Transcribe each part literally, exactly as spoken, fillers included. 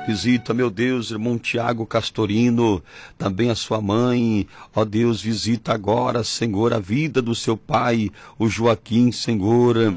Visita, meu Deus, irmão Tiago Castorino, também a sua mãe. Ó Deus, visita agora, Senhor, a vida do seu pai, o Joaquim, Senhor.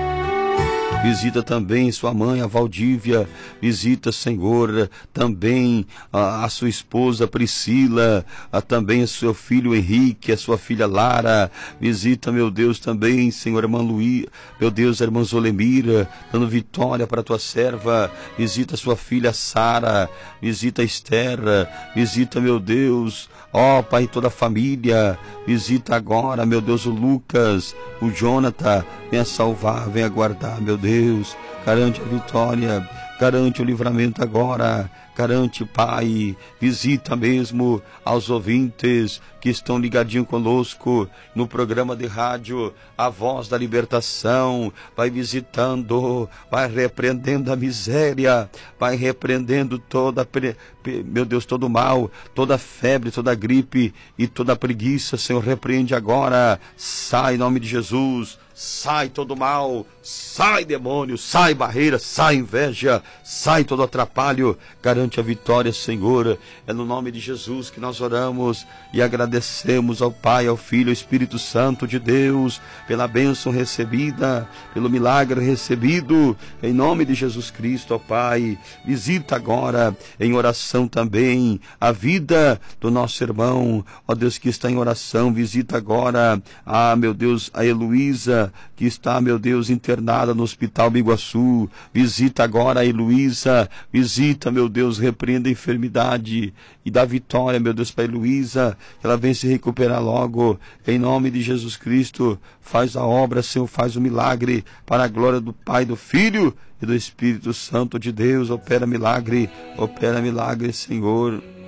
Visita também sua mãe, a Valdívia. Visita, Senhor, também a, a sua esposa Priscila, a, também o seu filho Henrique, a sua filha Lara. Visita, meu Deus, também, Senhor, irmã Luí, meu Deus, a irmã Zolemira, dando vitória para a tua serva. Visita sua filha Sara. Visita a Esther. Visita, meu Deus, ó Pai, toda a família. Visita agora, meu Deus, o Lucas, o Jonathan. Venha salvar, venha guardar, meu Deus. Garante a vitória, garante o livramento agora. Garante, Pai, visita mesmo aos ouvintes que estão ligadinhos conosco no programa de rádio A Voz da Libertação. Vai visitando, vai repreendendo a miséria, vai repreendendo toda, meu Deus, todo mal, toda febre, toda gripe e toda preguiça. Senhor, repreende agora. Sai em nome de Jesus. Sai todo mal, sai demônio, sai barreira, sai inveja, sai todo atrapalho. Garante a vitória, Senhor. É no nome de Jesus que nós oramos e agradecemos ao Pai, ao Filho, ao Espírito Santo de Deus, pela bênção recebida, pelo milagre recebido, em nome de Jesus Cristo, ó Pai. Visita agora em oração também a vida do nosso irmão, ó Deus, que está em oração. Visita agora, ah, meu Deus, a Heloísa, que está, meu Deus, internada no Hospital Biguaçu. Visita agora a Heloísa. Visita, meu Deus, repreenda a enfermidade e dá vitória, meu Deus, para a Heloísa, que ela venha se recuperar logo, em nome de Jesus Cristo. Faz a obra, Senhor, faz o milagre, para a glória do Pai, do Filho e do Espírito Santo de Deus. Opera milagre, opera milagre, Senhor.